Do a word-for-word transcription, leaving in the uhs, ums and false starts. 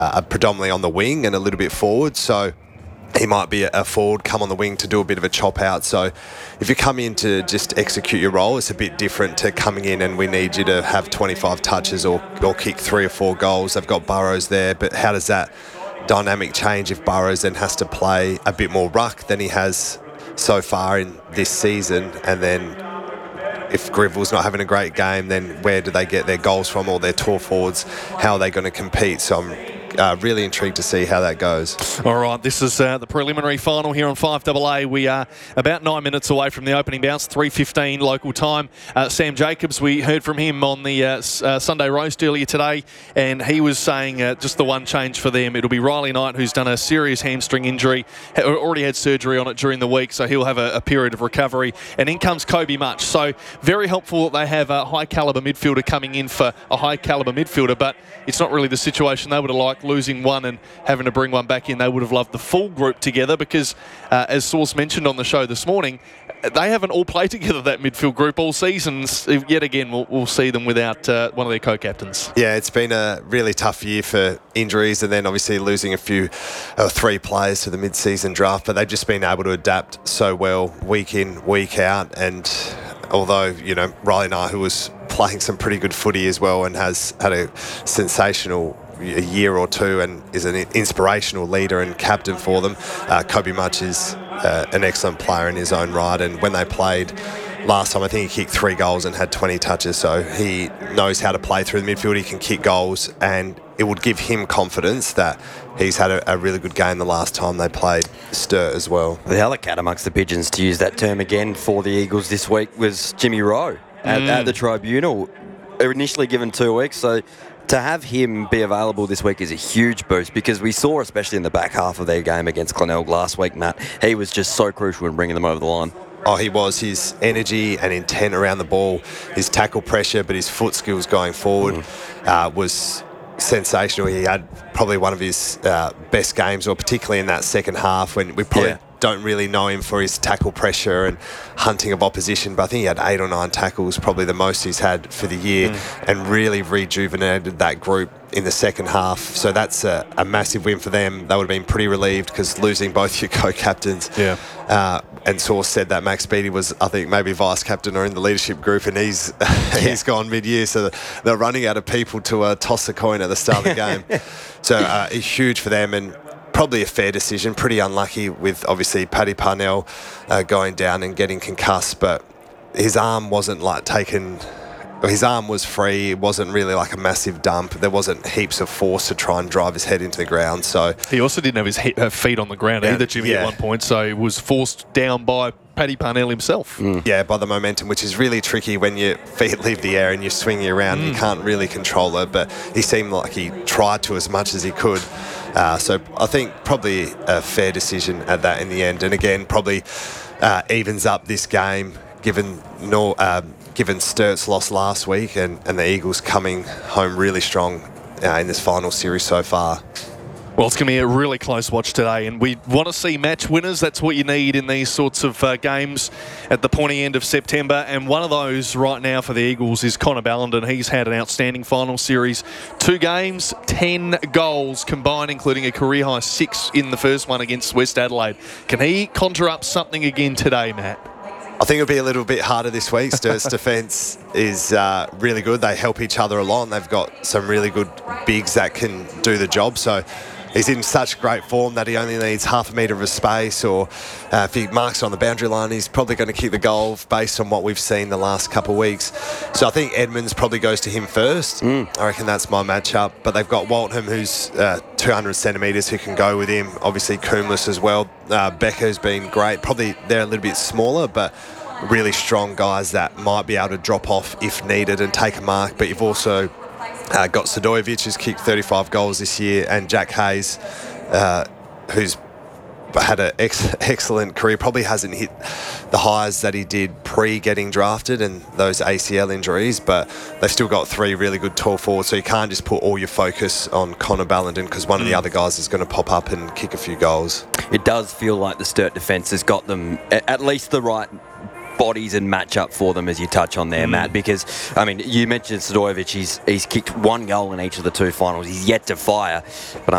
uh, predominantly on the wing and a little bit forward. So he might be a forward, come on the wing to do a bit of a chop out. So if you come in to just execute your role, it's a bit different to coming in and we need you to have twenty-five touches or, or kick three or four goals. They've got Burrows there, but how does that dynamic change if Burrows then has to play a bit more ruck than he has so far in this season? And then if Griville's not having a great game, then where do they get their goals from, or their tall forwards? How are they going to compete? So I'm Uh, really intrigued to see how that goes. All right, this is uh, the preliminary final here on five A A. We are about nine minutes away from the opening bounce, three fifteen local time. Uh, Sam Jacobs, we heard from him on the uh, uh, Sunday roast earlier today, and he was saying uh, just the one change for them. It'll be Riley Knight, who's done a serious hamstring injury, ha- already had surgery on it during the week, so he'll have a, a period of recovery. And in comes Kobe Much. So very helpful that they have a high-calibre midfielder coming in for a high-calibre midfielder, but it's not really the situation they would have liked, losing one and having to bring one back in. They would have loved the full group together because, uh, as Source mentioned on the show this morning, they haven't all played together, that midfield group, all season. Yet again, we'll, we'll see them without uh, one of their co-captains. Yeah, it's been a really tough year for injuries, and then obviously losing a few, uh, three players to the mid-season draft, but they've just been able to adapt so well week in, week out. And although, you know, Riley Knight, who was playing some pretty good footy as well and has had a sensational a year or two and is an inspirational leader and captain for them. Uh, Kobe Much is uh, an excellent player in his own right, and when they played last time, I think he kicked three goals and had twenty touches, so he knows how to play through the midfield. He can kick goals, and it would give him confidence that he's had a, a really good game the last time they played Sturt as well. The other cat amongst the pigeons, to use that term again, for the Eagles this week was Jimmy Rowe at, mm. at the Tribunal. Initially given two weeks, so to have him be available this week is a huge boost, because we saw, especially in the back half of their game against Glenelg last week, Matt, he was just so crucial in bringing them over the line. Oh, he was. His energy and intent around the ball, his tackle pressure, but his foot skills going forward mm. uh, was sensational. He had probably one of his uh, best games, or particularly in that second half when we probably... Yeah. don't really know him for his tackle pressure and hunting of opposition, but I think he had eight or nine tackles, probably the most he's had for the year, mm. and really rejuvenated that group in the second half. So that's a, a massive win for them. They would have been pretty relieved, because losing both your co-captains. Yeah. Uh, and Source said that Max Beattie was, I think, maybe vice-captain or in the leadership group, and he's yeah. he's gone mid-year, so they're running out of people to uh, toss a coin at the start of the game. So uh, it's huge for them, and probably a fair decision. Pretty unlucky with obviously Paddy Parnell uh, going down and getting concussed, but his arm wasn't like taken. His arm was free. It wasn't really like a massive dump. There wasn't heaps of force to try and drive his head into the ground. So he also didn't have his he- uh, feet on the ground yeah, either, Jimmy, yeah. at one point. So he was forced down by Paddy Parnell himself. Mm. Yeah, by the momentum, which is really tricky when your feet leave the air and you're swinging around. Mm. You can't really control it, but he seemed like he tried to as much as he could. Uh, so I think probably a fair decision at that in the end. And again, probably uh, evens up this game, given no, uh, given Sturt's loss last week and, and the Eagles coming home really strong uh, in this final series so far. Well, it's going to be a really close watch today, and we want to see match winners. That's what you need in these sorts of uh, games at the pointy end of September, and one of those right now for the Eagles is Connor Ballenden. He's had an outstanding final series. Two games, ten goals combined, including a career-high six in the first one against West Adelaide. Can he conjure up something again today, Matt? I think it'll be a little bit harder this week. Sturt's defence is uh, really good. They help each other a lot, and they've got some really good bigs that can do the job. So he's in such great form that he only needs half a metre of a space, or uh, if he marks on the boundary line, he's probably going to kick the goal based on what we've seen the last couple of weeks. So I think Edmonds probably goes to him first. Mm. I reckon that's my matchup. But they've got Waltham, who's uh, two hundred centimetres, who can go with him. Obviously, Coombs as well. Uh, Becker's been great. Probably they're a little bit smaller, but really strong guys that might be able to drop off if needed and take a mark. But you've also Uh, got Sadojevic, who's kicked thirty-five goals this year, and Jack Hayes, uh, who's had an ex- excellent career. Probably hasn't hit the highs that he did pre-getting drafted and those A C L injuries, but they've still got three really good tall forwards, so you can't just put all your focus on Connor Ballenden, because one mm. of the other guys is going to pop up and kick a few goals. It does feel like the Sturt defence has got them at least the right bodies and match up for them as you touch on there, mm. Matt, because, I mean, you mentioned Stojic, he's, he's kicked one goal in each of the two finals. He's yet to fire, but